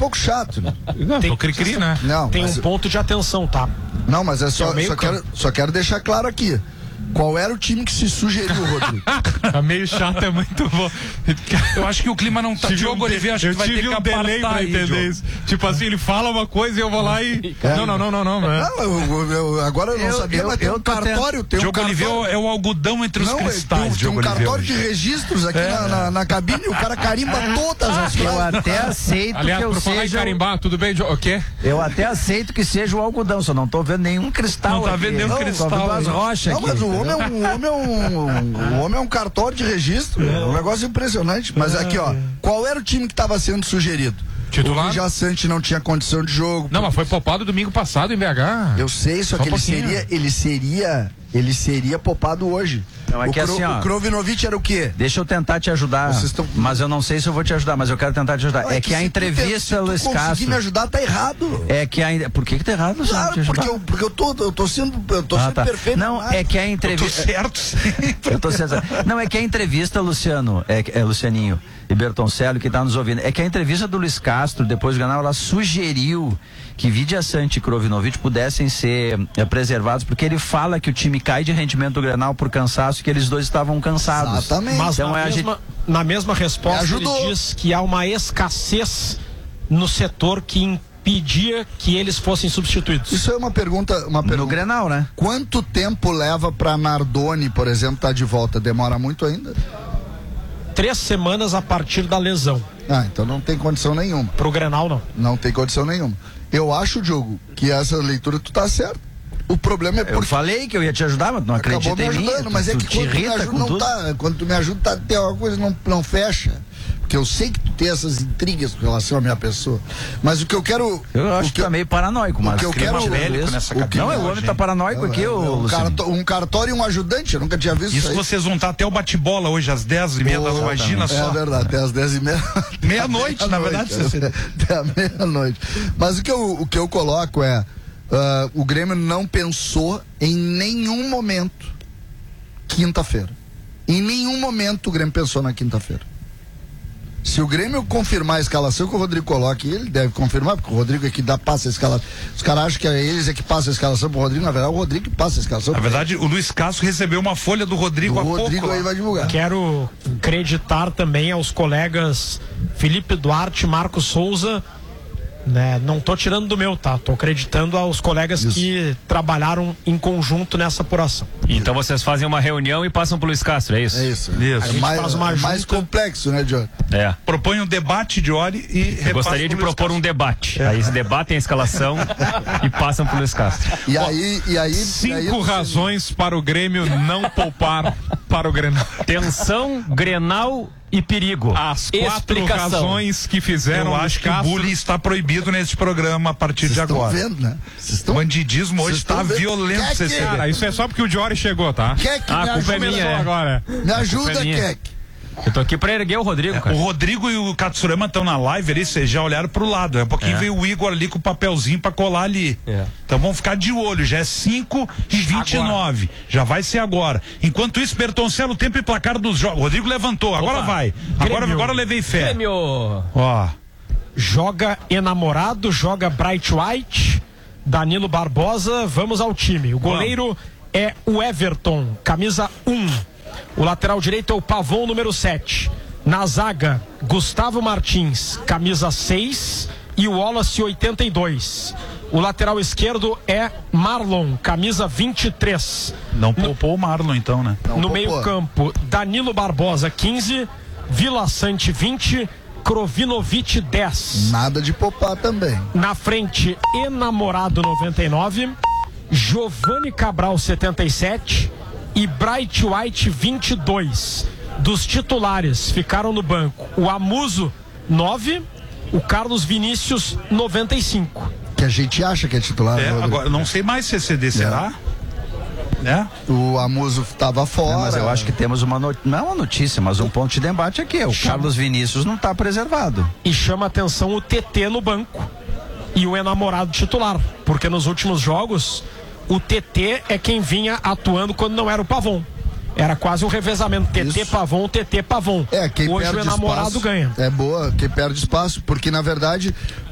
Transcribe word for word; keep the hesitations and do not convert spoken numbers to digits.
pouco chato, né? Não, tem, tô cri-cri, né? Não, Tem mas, um ponto de atenção, tá? não, mas é só, é o meio só, campo. quero, só quero deixar claro aqui. Qual era o time que se sugeriu, Rodrigo? Tá meio chato, é muito bom. Eu acho que o clima não tá. Tive Diogo um de- Oliveira, acho eu que vai ter tive que um delay apartar pra aí, entender Diogo. isso. Tipo assim, ele fala uma coisa e eu vou lá e... Não, não, não, não, não. né? Não, eu, eu- agora eu não Eu- sabia, eu- mas tem eu um tô cartório. Tem um Diogo Oliveira cartório. é o algodão entre os Não, tem, cristais, tem um Diogo cartório Oliveira. de registros aqui na, na, na cabine e o cara carimba todas as Eu frases. até aceito Aliás, que eu por falar em seja. carimbar, tudo bem, Jo- o quê? Eu até aceito que seja o algodão, só não tô vendo nenhum cristal. Não tá aqui. vendo nenhum Não, cristal, Só vendo as hein? rochas Não, aqui. mas o homem é um, o homem é um, o homem é um cartório de registro. É um negócio impressionante. Mas aqui, ó, qual era o time que estava sendo sugerido? Titular? O Vijaçante não tinha condição de jogo. Não, mas foi poupado domingo passado em B H. Eu sei, só, Só que um ele pouquinho. seria, ele seria, ele seria poupado hoje. Não, é o, que Kro, assim, ó, o Krovinovic era o quê? Deixa eu tentar te ajudar, Vocês tão- mas eu não sei se eu vou te ajudar, mas eu quero tentar te ajudar. Não, é que, a se tu te- entrevista, se tu Luiz conseguir Castro. me ajudar, tá errado. É que a. Por que que tá errado, Luciano? Claro, Te ajudar? porque eu, porque eu tô, eu tô sendo, eu tô Ah, sendo tá. perfeito. Não, demais. é que a Eu tô entrevista. certo sempre. Eu tô certo. Não, é que a entrevista, Luciano, é, é Lucianinho e Bertoncello, que tá nos ouvindo, é que a entrevista do Luiz Castro, depois do Grenal, ela sugeriu que Vijaçante e Krovinovic pudessem ser é, preservados, porque ele fala que o time cai de rendimento do Grenal por cansaço e que eles dois estavam cansados. Exatamente. Mas Então na, é a mesma, na mesma resposta Me ele ajudou. diz que há uma escassez no setor que impedia que eles fossem substituídos. Isso é uma pergunta, uma No pergunta. Grenal, né? Quanto tempo leva pra Nardoni, por exemplo, estar de volta? Demora muito ainda? Três semanas a partir da lesão. Ah, então não tem condição nenhuma. Pro Grenal, não. Não tem condição nenhuma. Eu acho, Diogo, que essa leitura tu tá certo. O problema é Eu porque falei que eu ia te ajudar, mas não acabou acredita me em mim. ajudando, Tu- mas é tu que te quando tu me irrita ajuda com não tudo. tá, quando tu me ajuda tá, tem alguma coisa não não fecha. Porque eu sei que tu tem essas intrigas com relação à minha pessoa. Mas o que eu quero Eu acho o que tá meio paranoico, mas. que eu clima quero- bélico nessa O que- cabine Não, é o hoje, homem tá hein? paranoico aqui, ô um, Luciano. cartó- um cartório e um ajudante, eu nunca tinha visto isso Isso aí. vocês vão estar até o bate-bola hoje às dez e meia da noite. Imagina É só. verdade, até às dez e meia. Meia-noite, na verdade, você- Até a meia-noite. Mas o que eu, o que eu coloco é: ah, o Grêmio não pensou em nenhum momento quinta-feira. Em nenhum momento o Grêmio pensou na quinta-feira. Se o Grêmio confirmar a escalação que o Rodrigo coloca, e ele deve confirmar, porque o Rodrigo é que dá, passa a escalação. Os caras acham que é eles é que passa a escalação pro Rodrigo, na verdade é o Rodrigo que passa a escalação. Na verdade, o Luiz Castro recebeu uma folha do Rodrigo o há Rodrigo pouco. aí lá. vai divulgar. Quero acreditar também aos colegas Felipe Duarte e Marcos Souza. Né? Não tô tirando do meu, tá? Tô acreditando aos colegas Isso. que trabalharam em conjunto nessa apuração. Então vocês fazem uma reunião e passam pro Luiz Castro, é isso? É isso. Isso. É A gente mais, faz uma é mais junta. complexo, né, John? É. Propõe um debate de hora e Eu repassa gostaria de pro Luiz propor um debate. Aí eles debatem a escalação e passam pro Luiz Castro. E aí, e aí, e aí Cinco razões para o Grêmio não poupar para o Grenal. Tensão, Grenal e perigo. As quatro Explicação. razões que fizeram Eu o acho que o Castro... bullying está proibido nesse programa a partir Vocês de estão agora. vendo, né? Vocês O estão bandidismo hoje Vocês está estão vendo? violento, Quer C C. que- Cara, isso é só porque o Diori chegou, tá? Quer que Ah, me a culpa é ajuda? minha, é. Agora. Me ajuda, culpa é minha. Keck. Eu tô aqui pra erguer o Rodrigo, O cara. Rodrigo e o Katsurama estão na live ali, vocês já olharam pro lado. É um pouquinho É. veio o Igor ali com o papelzinho pra colar ali. É. Então vamos ficar de olho, já é cinco e vinte e nove. Já vai ser agora. Enquanto isso, Bertoncello, tempo e placar dos jogos. Rodrigo levantou, agora Opa. vai. Agora, Grêmio. agora eu levei fé. Grêmio. Ó, Joga Enamorado, joga Bright White, Danilo Barbosa, vamos ao time. O goleiro é o Everton, camisa um. O lateral direito é o Pavon, número sete. Na zaga, Gustavo Martins, camisa seis, e o Wallace, oitenta e dois. O lateral esquerdo é Marlon, camisa vinte e três. não poupou o Marlon então, né? Não, No pô, meio pô. campo, Danilo Barbosa, quinze, Vila Sante, vinte, Krovinovic, dez. Nada de poupar também. Na frente, Enamorado, noventa e nove, Giovanni Cabral, setenta e sete e Bright White, vinte e dois. Dos titulares ficaram no banco o Amuso, nove, o Carlos Vinícius, noventa e cinco. Que a gente acha que é titular. É, né, Rodrigo? agora, não sei mais C C D, será? Né? O Amuso estava fora. Não, mas eu acho que temos uma notícia, não é uma notícia, mas um ponto de debate aqui. O Carlos Vinícius não está preservado. E chama atenção o T T no banco e o Enamorado titular, porque nos últimos jogos o T T é quem vinha atuando quando não era o Pavon. Era quase um revezamento, T T Isso. Pavon, T T Pavon. É, quem Hoje perde o Enamorado espaço, ganha. É boa, quem perde espaço, porque na verdade